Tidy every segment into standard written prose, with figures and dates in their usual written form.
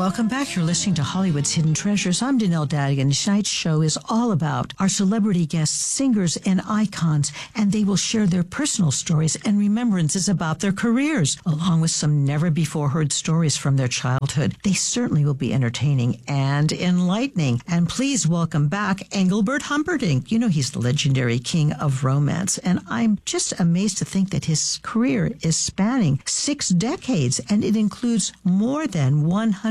Welcome back. You're listening to Hollywood's Hidden Treasures. I'm Danelle Dadigan. Tonight's show is all about our celebrity guests, singers, and icons, and they will share their personal stories and remembrances about their careers, along with some never-before-heard stories from their childhood. They certainly will be entertaining and enlightening. And please welcome back Engelbert Humperdinck. You know, he's the legendary king of romance, and I'm just amazed to think that his career is spanning 6 decades, and it includes more than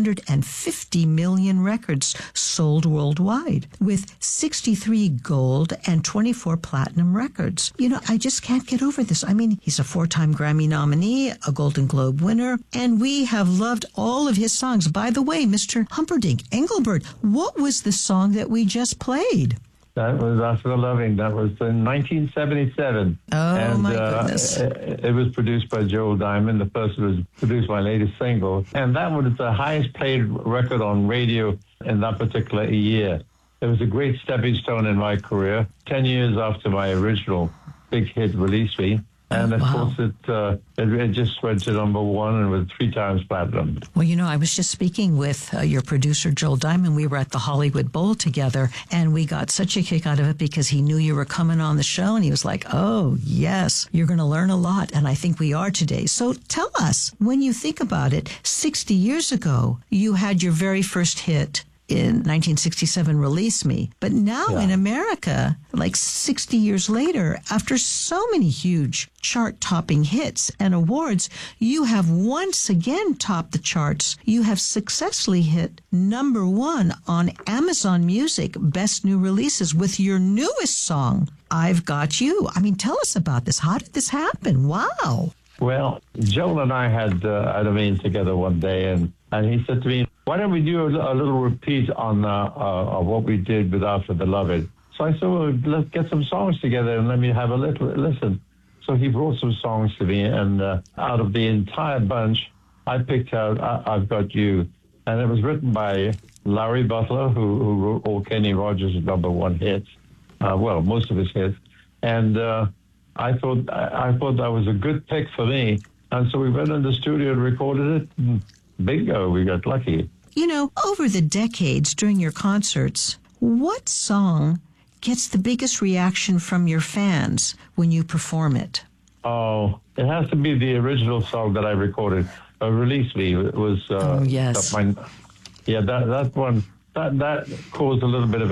150 million records sold worldwide, with 63 gold and 24 platinum records. You know, I just can't get over this. I mean, he's a 4-time Grammy nominee, a Golden Globe winner, and we have loved all of his songs. By the way, Mr. Humperdinck, Engelbert, what was the song that we just played? That was After the Loving. That was in 1977. Oh, and, my goodness. It was produced by Joel Diamond. The first was produced my latest single. And that was the highest played record on radio in that particular year. It was a great stepping stone in my career. 10 years after my original big hit, Release Me. And, of course, it just went to number 1 and was 3 times platinum. Well, you know, I was just speaking with your producer, Joel Diamond. We were at the Hollywood Bowl together, and we got such a kick out of it because he knew you were coming on the show, and he was like, oh, yes, you're going to learn a lot, and I think we are today. So tell us, when you think about it, 60 years ago, you had your very first hit in 1967, Release Me. But now in America, like 60 years later, after so many huge chart-topping hits and awards, you have once again topped the charts. You have successfully hit number 1 on Amazon Music Best New Releases with your newest song, I've Got You. I mean, tell us about this. How did this happen? Wow. Well, Joel and I had a meeting together one day, and he said to me, why don't we do a little repeat on what we did with After the Loving? So I said, well, let's get some songs together and let me have a little listen. So he brought some songs to me, and out of the entire bunch, I picked out I've Got You. And it was written by Larry Butler, who wrote all Kenny Rogers' number 1 hits, well, most of his hits. And I thought that was a good pick for me. And so we went in the studio and recorded it, and bingo, we got lucky. You know, over the decades during your concerts, what song gets the biggest reaction from your fans when you perform it? Oh, it has to be the original song that I recorded, Release Me. It was, oh, yes. That one, that caused a little bit of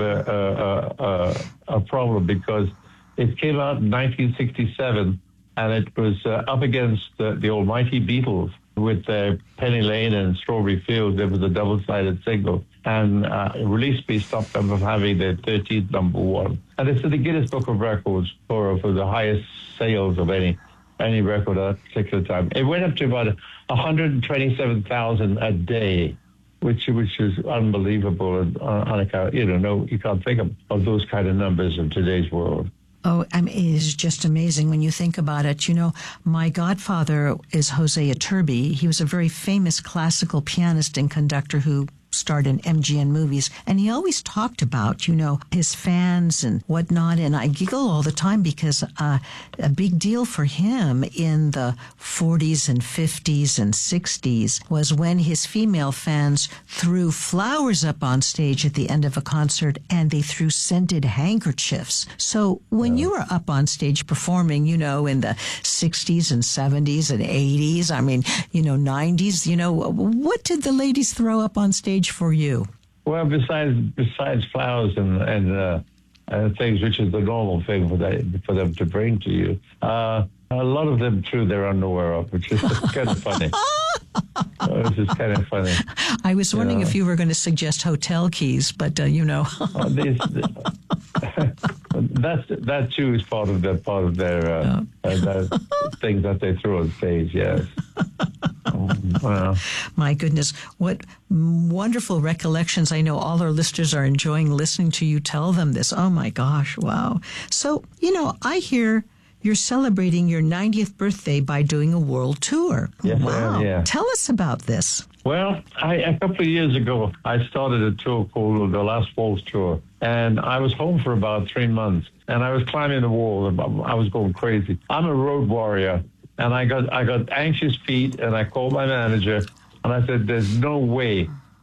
a problem because it came out in 1967, and it was up against the almighty Beatles with Penny Lane and Strawberry Fields. It was a double-sided single. And Release Me stopped them from having their 13th number 1. And it's in the Guinness Book of Records for the highest sales of any record at a particular time. It went up to about 127,000 a day, which is unbelievable. And you can't think of those kind of numbers in today's world. Oh, I mean, it is just amazing when you think about it. You know, my godfather is Jose Iturbi. He was a very famous classical pianist and conductor who starred in MGM movies, and he always talked about, you know, his fans and whatnot, and I giggle all the time because a big deal for him in the 40s and 50s and 60s was when his female fans threw flowers up on stage at the end of a concert, and they threw scented handkerchiefs. So when you were up on stage performing, you know, in the 60s and 70s and 80s, I mean, you know, 90s, you know, what did the ladies throw up on stage for you? Well, besides flowers and things, which is the normal thing for them to bring to you, a lot of them threw their underwear up, which is kind of funny. This is kind of funny. I was wondering if you were going to suggest hotel keys, but you know. That too is part of their things that they throw on stage. Yes. Wow. My goodness, what wonderful recollections. I know all our listeners are enjoying listening to you tell them this. Oh my gosh, wow. So, you know, I hear you're celebrating your 90th birthday by doing a world tour. Yes, wow. Yeah. Tell us about this. Well, a couple of years ago, I started a tour called the Last Waltz Tour, and I was home for about 3 months, and I was climbing the wall, and I was going crazy. I'm a road warrior, and I got anxious feet, and I called my manager, and I said, there's no way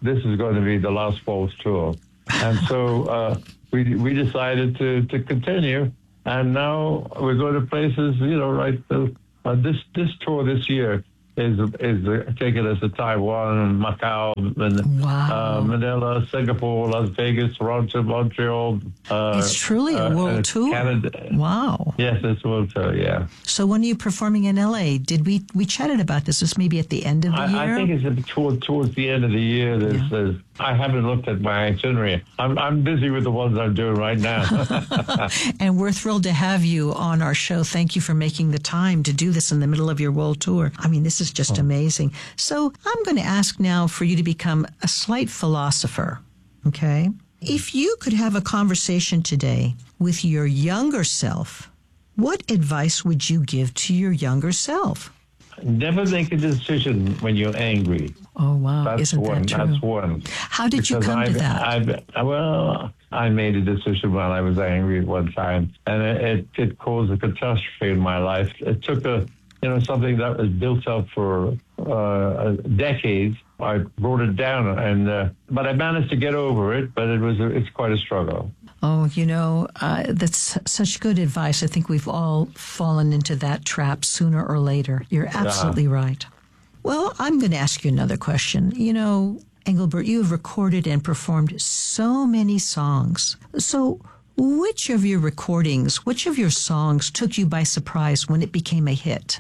this is going to be the last Waltz tour. And so we decided to continue. And now we're going to places, this tour this year is taking us to Taiwan, Macau, and Manila, Singapore, Las Vegas, Toronto, Montreal. It's truly a world tour. Canada. Wow. Yes, it's a world tour, yeah. So when are you performing in L.A.? We chatted about this. This maybe at the end of the year? I think it's towards the end of the year. I haven't looked at my itinerary. I'm busy with the ones I'm doing right now. And we're thrilled to have you on our show. Thank you for making the time to do this in the middle of your world tour. I mean, this is just amazing. So I'm going to ask now for you to become a slight philosopher, okay? If you could have a conversation today with your younger self, what advice would you give to your younger self? Never make a decision when you're angry. Oh, wow. Isn't that true? That's one. How did you come to that? I made a decision when I was angry at one time, and it caused a catastrophe in my life. It took something that was built up for decades. I brought it down, but I managed to get over it, but it's quite a struggle. Oh, that's such good advice. I think we've all fallen into that trap sooner or later. You're absolutely right. Well, I'm going to ask you another question. Engelbert, you have recorded and performed so many songs. So which of your songs took you by surprise when it became a hit?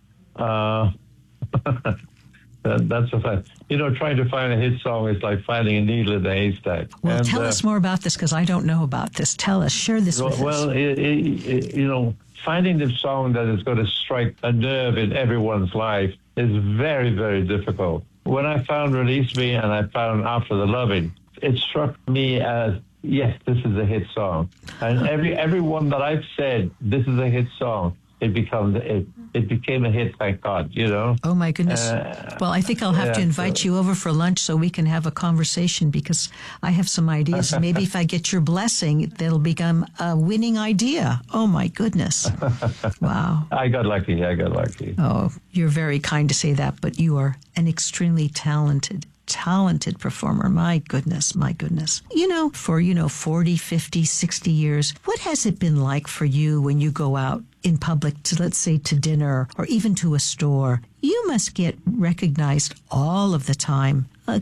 That's a fact. Trying to find a hit song is like finding a needle in a haystack. Well, tell us more about this, because I don't know about this. Tell us. Share this with us. Well, finding the song that is going to strike a nerve in everyone's life is very, very difficult. When I found Release Me and I found After the Loving, it struck me as, yes, this is a hit song. And every one that I've said, this is a hit song, it became a hit, thank God, Oh, my goodness. Well, I think I'll have to invite you over for lunch so we can have a conversation, because I have some ideas. Maybe if I get your blessing, that'll become a winning idea. Oh, my goodness. Wow. I got lucky. Oh, you're very kind to say that, but you are an extremely talented performer. My goodness. For 40, 50, 60 years, what has it been like for you when you go out in public to, let's say, to dinner or even to a store? You must get recognized all of the time. I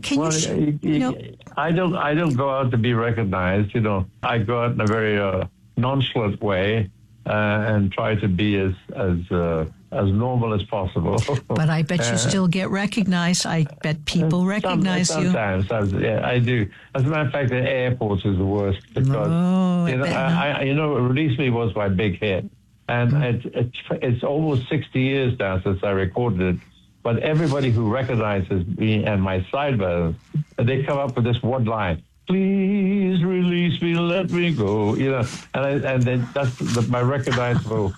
don't go out to be recognized. I go out in a very nonchalant way and try to be as normal as possible. But I bet you still get recognized. I bet people recognize you. Sometimes, I do. As a matter of fact, the airports is the worst, because Release Me was my big hit, and it's almost 60 years now since I recorded it. But everybody who recognizes me and my side version, they come up with this one line: "Please release me, let me go." And then that's my recognizable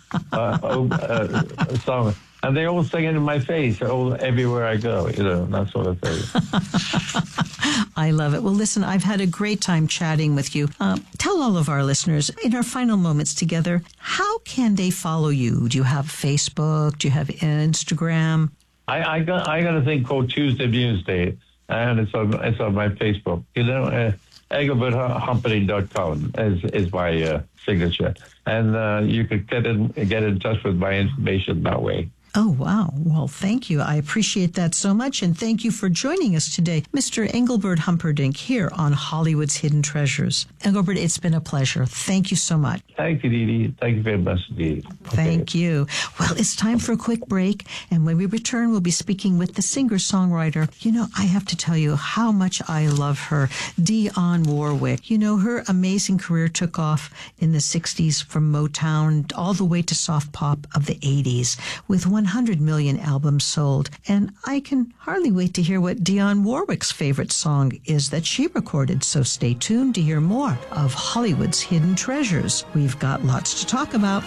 song. And they all sing it in my face, everywhere I go, that sort of thing. I love it. Well, listen, I've had a great time chatting with you. Tell all of our listeners, in our final moments together, how can they follow you? Do you have Facebook? Do you have Instagram? I got a thing called Tuesday Muse Day, and it's on my Facebook. EngelbertHumperdinck.com is my signature, and you could get in touch with my information that way. Oh, wow. Well, thank you. I appreciate that so much. And thank you for joining us today, Mr. Engelbert Humperdinck, here on Hollywood's Hidden Treasures. Engelbert, it's been a pleasure. Thank you so much. Thank you, Dee. Thank you very much, Dee. Thank you. Well, it's time for a quick break. And when we return, we'll be speaking with the singer-songwriter. I have to tell you how much I love her, Dionne Warwick. Her amazing career took off in the 60s from Motown all the way to soft pop of the 80s, with 100 million albums sold. And I can hardly wait to hear what Dionne Warwick's favorite song is that she recorded. So stay tuned to hear more of Hollywood's Hidden Treasures. We've got lots to talk about.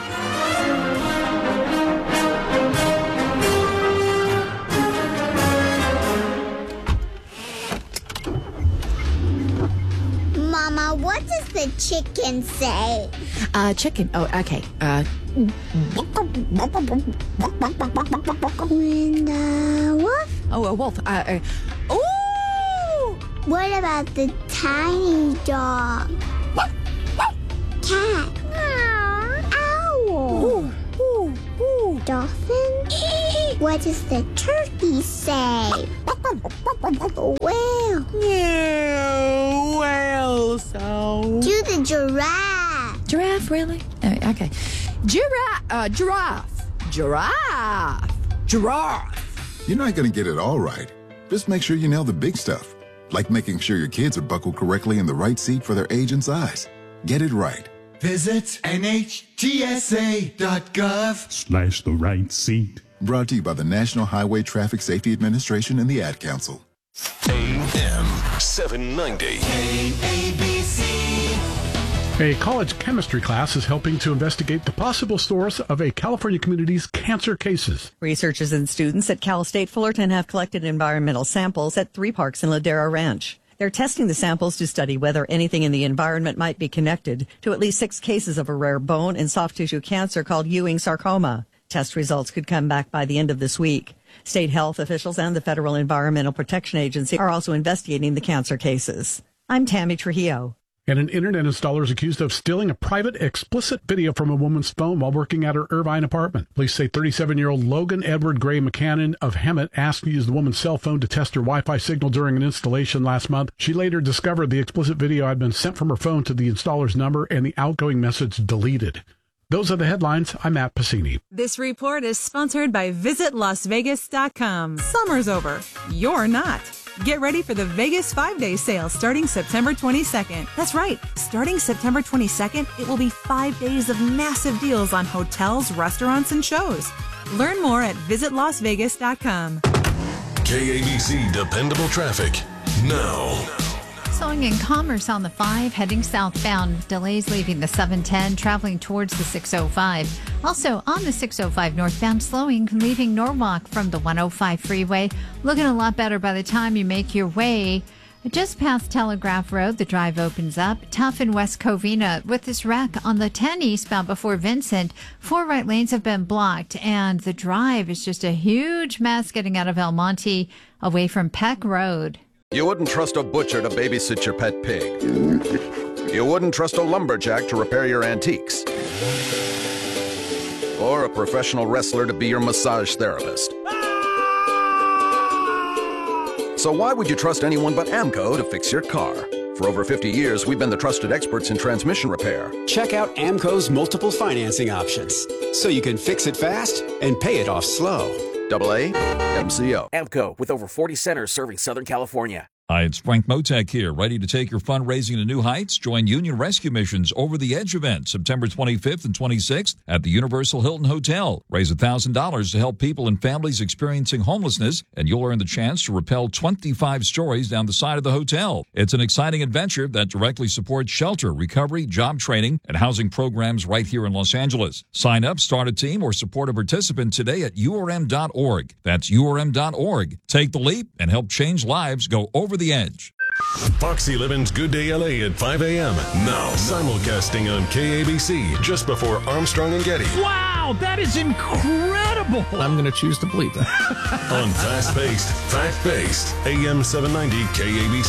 Mama, what does the chicken say? Chicken. Oh, okay. When the wolf? Oh, a wolf. Ooh! What about the tiny dog? Cat. Owl. Dolphin. What does the turkey say? Whale. Whale sound. Do the giraffe. Giraffe, really? Okay. Giraffe. You're not going to get it all right. Just make sure you nail the big stuff, like making sure your kids are buckled correctly in the right seat for their age and size. Get it right. Visit NHTSA.gov/the right seat. Brought to you by the National Highway Traffic Safety Administration and the Ad Council. AM 790. A college chemistry class is helping to investigate the possible source of a California community's cancer cases. Researchers and students at Cal State Fullerton have collected environmental samples at 3 parks in Ladera Ranch. They're testing the samples to study whether anything in the environment might be connected to at least 6 cases of a rare bone and soft tissue cancer called Ewing sarcoma. Test results could come back by the end of this week. State health officials and the Federal Environmental Protection Agency are also investigating the cancer cases. I'm Tammy Trujillo. And an internet installer is accused of stealing a private, explicit video from a woman's phone while working at her Irvine apartment. Police say 37-year-old Logan Edward Gray McCannon of Hemet asked to use the woman's cell phone to test her Wi-Fi signal during an installation last month. She later discovered the explicit video had been sent from her phone to the installer's number and the outgoing message deleted. Those are the headlines. I'm Matt Pacini. This report is sponsored by VisitLasVegas.com. Summer's over. You're not. Get ready for the Vegas 5-day sale starting September 22nd. That's right. Starting September 22nd, it will be 5 days of massive deals on hotels, restaurants, and shows. Learn more at VisitLasVegas.com. KABC Dependable Traffic now. Slowing in Commerce on the 5, heading southbound. Delays leaving the 710, traveling towards the 605. Also on the 605 northbound, slowing, leaving Norwalk from the 105 freeway. Looking a lot better by the time you make your way just past Telegraph Road. The drive opens up. Tough in West Covina with this wreck on the 10 eastbound before Vincent. 4 right lanes have been blocked, and the drive is just a huge mess getting out of El Monte away from Peck Road. You wouldn't trust a butcher to babysit your pet pig. You wouldn't trust a lumberjack to repair your antiques. Or a professional wrestler to be your massage therapist. So why would you trust anyone but AMCO to fix your car? For over 50 years, we've been the trusted experts in transmission repair. Check out AMCO's multiple financing options, so you can fix it fast and pay it off slow. AA MCO. AMCO, with over 40 centers serving Southern California. Hi, it's Frank Motek here, ready to take your fundraising to new heights. Join Union Rescue Mission's Over the Edge event, September 25th and 26th at the Universal Hilton Hotel. Raise $1,000 to help people and families experiencing homelessness, and you'll earn the chance to rappel 25 stories down the side of the hotel. It's an exciting adventure that directly supports shelter, recovery, job training, and housing programs right here in Los Angeles. Sign up, start a team, or support a participant today at urm.org. That's urm.org. Take the leap and help change lives. Go over the edge. Fox 11's Good Day LA at 5 a.m. Now, simulcasting on KABC just before Armstrong and Getty. Wow, that is incredible. I'm going to choose to believe that. On fast-paced, fact-based, AM 790 KABC.